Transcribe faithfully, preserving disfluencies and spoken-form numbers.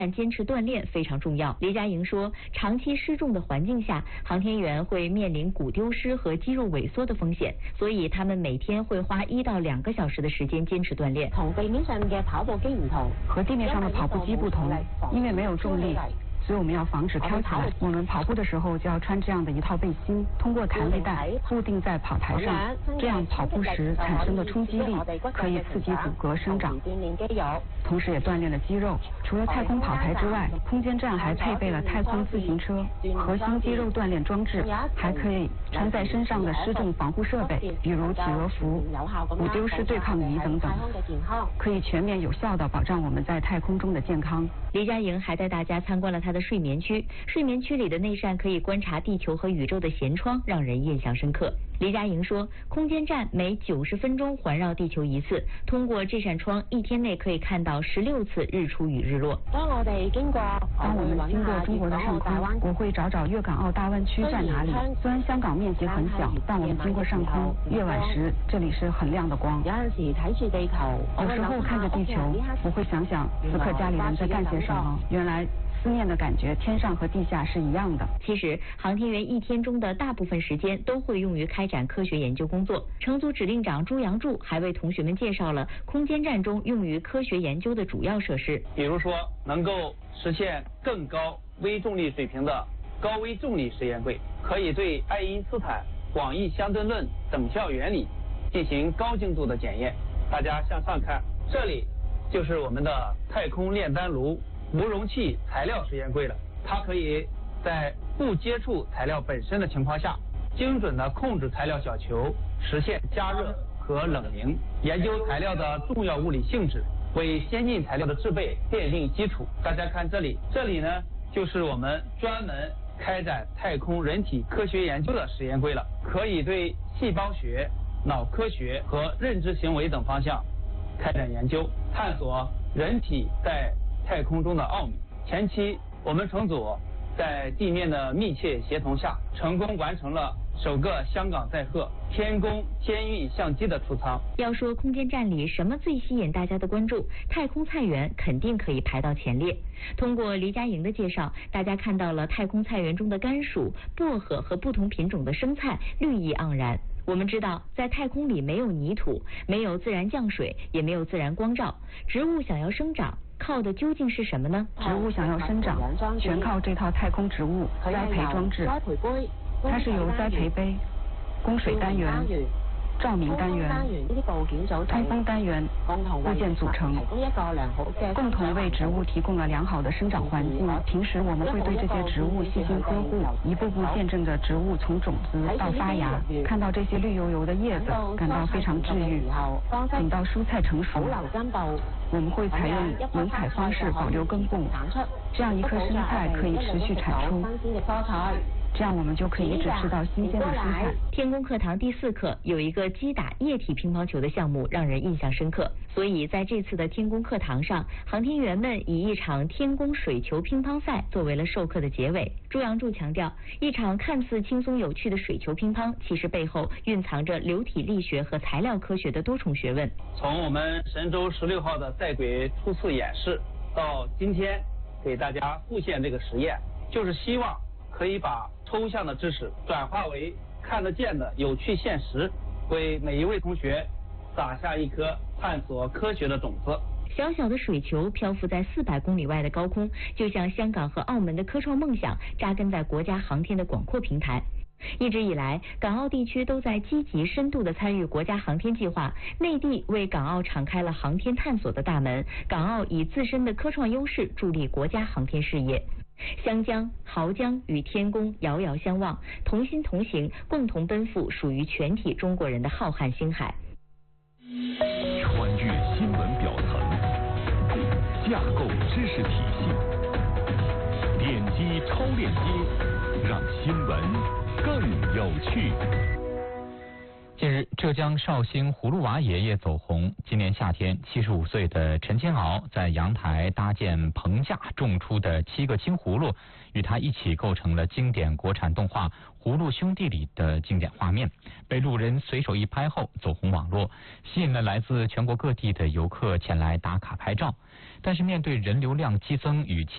坚持锻炼非常重要。李佳莹说，长期失重的环境下，航天员会面临骨丢失和肌肉萎缩的风险，所以他们每天会花一到两个小时的时间坚持锻炼。 同地面上嘅跑步机唔同， 和地面上的跑步机不同，因为没有重力。所以我们要防止飘起来。我们跑步的时候就要穿这样的一套背心，通过弹力带固定在跑台上，这样跑步时产生的冲击力可以刺激骨骼生长，同时也锻炼了肌肉。除了太空跑台之外，空间站还配备了太空自行车、核心肌肉锻炼装置，还可以穿在身上的失重防护设备，比如企鹅服、骨丢失对抗仪等等，可以全面有效地保障我们在太空中的健康。 李佳莹还带大家参观了她的睡眠区，睡眠区里的那扇可以观察地球和宇宙的舷窗让人印象深刻。李佳莹说，空间站每九十分钟环绕地球一次，通过这扇窗一天内可以看到十六次日出与日落。 当我哋经过， 当我们经过中国的上空，我会找找粤港澳大湾区在哪里。虽然香港面积很小，但我们经过上空，夜晚时这里是很亮的光。 有阵时睇住地球， 有时候看着地球，我会想想此刻家里人在干些什么。原来思念的感觉，天上和地下是一样的。 其实，航天员一天中的大部分时间都会用于开展科学研究工作。乘组指令长朱杨柱还为同学们介绍了空间站中用于科学研究的主要设施， 比如说能够实现更高微重力水平的高微重力实验柜，可以对爱因斯坦广义相对论等效原理进行高精度的检验。大家向上看，这里就是我们的太空炼丹炉无容器材料实验柜了，它可以在不接触材料本身的情况下，精准的控制材料小球，实现加热和冷凝，研究材料的重要物理性质，为先进材料的制备奠定基础。大家看这里，这里呢就是我们专门开展太空人体科学研究的实验柜了，可以对细胞学、脑科学和认知行为等方向开展研究，探索人体在太空中的奥秘。前期我们乘组在地面的密切协同下，成功完成了首个香港载荷天宫监运相机的出舱。 要说空间站里什么最吸引大家的关注，太空菜园肯定可以排到前列。通过黎佳莹的介绍，大家看到了太空菜园中的甘薯、薄荷和不同品种的生菜，绿意盎然。我们知道，在太空里没有泥土，没有自然降水，也没有自然光照，植物想要生长，靠的究竟是什么呢？ 植物想要生长，全靠这套太空植物栽培装置。它是由栽培杯、供水单元、照明单元、通风单元部件组成，共同为植物提供了良好的生长环境。平时我们会对这些植物细心呵护，一步步见证着植物从种子到发芽，看到这些绿油油的叶子，感到非常治愈。等到蔬菜成熟，我们会采用轮采方式保留根部，这样一颗生菜可以持续产出。这样我们就可以一直吃到新鲜的蔬菜。 天宫课堂第四课有一个击打液体乒乓球的项目让人印象深刻，所以在这次的天宫课堂上，航天员们以一场天宫水球乒乓赛作为了授课的结尾。朱杨柱强调，一场看似轻松有趣的水球乒乓，其实背后蕴藏着流体力学和材料科学的多重学问。 从我们神舟十六号的在轨初次演示到今天给大家复现这个实验，就是希望可以把抽象的知识转化为看得见的有趣现实，为每一位同学撒下一颗探索科学的种子。 小小的水球漂浮在四百公里外的高空，就像香港和澳门的科创梦想扎根在国家航天的广阔平台。一直以来，港澳地区都在积极深度地参与国家航天计划，内地为港澳敞开了航天探索的大门，港澳以自身的科创优势助力国家航天事业。湘江、濠江与天宫遥遥相望，同心同行，共同奔赴属于全体中国人的浩瀚星海。 穿越新闻表层，架构知识体系，点击超链接，让新闻更有趣。 近日，浙江绍兴葫芦娃爷爷走红。今年夏天，七十五岁的陈煎熬在阳台搭建棚架，种出的七个青葫芦，与他一起构成了经典国产动画《葫芦兄弟》里的经典画面，被路人随手一拍后走红网络，吸引了来自全国各地的游客前来打卡拍照。但是面对人流量激增与